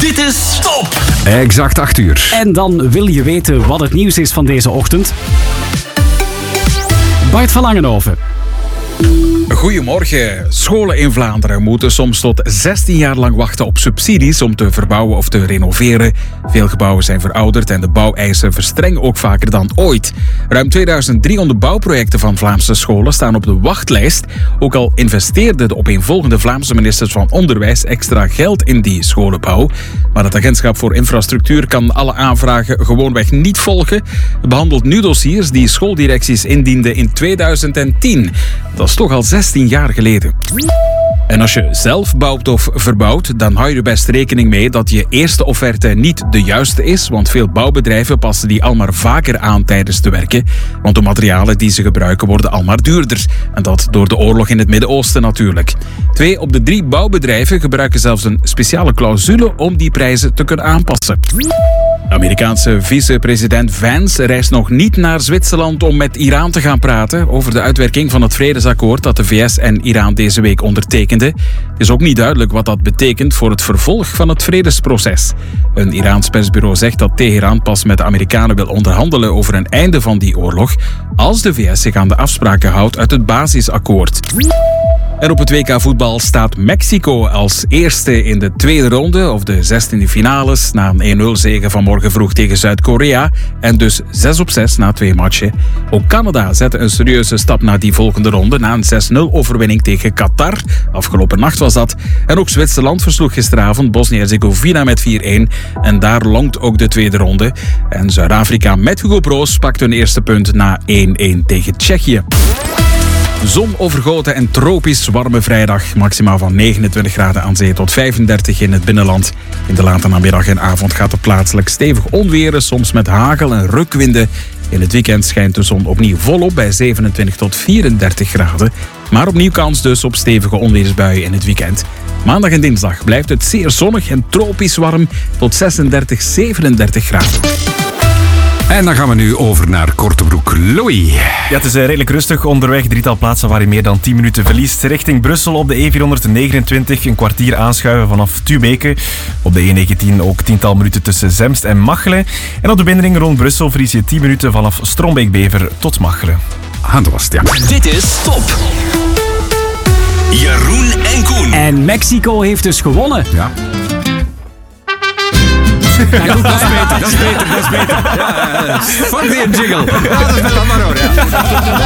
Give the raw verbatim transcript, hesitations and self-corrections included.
Dit is Top! Exact acht uur. En dan wil je weten wat het nieuws is van deze ochtend. Bart van Langenhoven. Goedemorgen. Scholen in Vlaanderen moeten soms tot zestien jaar lang wachten op subsidies om te verbouwen of te renoveren. Veel gebouwen zijn verouderd en de bouweisen verstrengen ook vaker dan ooit. Ruim tweeduizend driehonderd bouwprojecten van Vlaamse scholen staan op de wachtlijst. Ook al investeerden de opeenvolgende Vlaamse ministers van Onderwijs extra geld in die scholenbouw. Maar het agentschap voor infrastructuur kan alle aanvragen gewoonweg niet volgen. Het behandelt nu dossiers die schooldirecties indienden in tweeduizend tien. Dat is toch al zestien jaar geleden. En als je zelf bouwt of verbouwt, dan hou je er best rekening mee dat je eerste offerte niet de juiste is, want veel bouwbedrijven passen die al maar vaker aan tijdens te werken, want de materialen die ze gebruiken worden al maar duurder. En dat door de oorlog in het Midden-Oosten natuurlijk. Twee op de drie bouwbedrijven gebruiken zelfs een speciale clausule om die prijzen te kunnen aanpassen. De Amerikaanse vice-president Vance reist nog niet naar Zwitserland om met Iran te gaan praten over de uitwerking van het vredesakkoord dat de V S en Iran deze week ondertekenden. Het is ook niet duidelijk wat dat betekent voor het vervolg van het vredesproces. Een Iraans persbureau zegt dat Teheran pas met de Amerikanen wil onderhandelen over een einde van die oorlog als de V S zich aan de afspraken houdt uit het basisakkoord. En op het W K voetbal staat Mexico als eerste in de tweede ronde of de zestiende finales na een één nul zege vanmorgen vroeg tegen Zuid-Korea en dus zes op zes na twee matchen. Ook Canada zette een serieuze stap naar die volgende ronde na een zes nul overwinning tegen Qatar. Afgelopen nacht was dat. En ook Zwitserland versloeg gisteravond Bosnië-Herzegovina met vier één en daar longt ook de tweede ronde. En Zuid-Afrika met Hugo Broos pakt hun eerste punt na één één tegen Tsjechië. Zonovergoten en tropisch warme vrijdag. Maximaal van negenentwintig graden aan zee tot vijfendertig in het binnenland. In de late namiddag en avond gaat het plaatselijk stevig onweren, soms met hagel en rukwinden. In het weekend schijnt de zon opnieuw volop bij zevenentwintig tot vierendertig graden. Maar opnieuw kans dus op stevige onweersbuien in het weekend. Maandag en dinsdag blijft het zeer zonnig en tropisch warm tot zesendertig, zevenendertig graden. En dan gaan we nu over naar Kortebroek. Louis. Ja, het is redelijk rustig onderweg. Drietal plaatsen waar je meer dan tien minuten verliest. Richting Brussel op de E vierhonderdnegenentwintig. Een kwartier aanschuiven vanaf Tubeke. Op de E negentien ook tiental minuten tussen Zemst en Machelen. En op de binnenring rond Brussel verlies je tien minuten vanaf Strombeek-Bever tot Machelen. Ah, dat was het, ja. Dit is Top! Jeroen en Koen. En Mexico heeft dus gewonnen. Ja. Ja, goed, dat is beter. Dat is beter, dat is beter. Ja, fuck die jingle. Ja, dat is wel maar hoor, ja.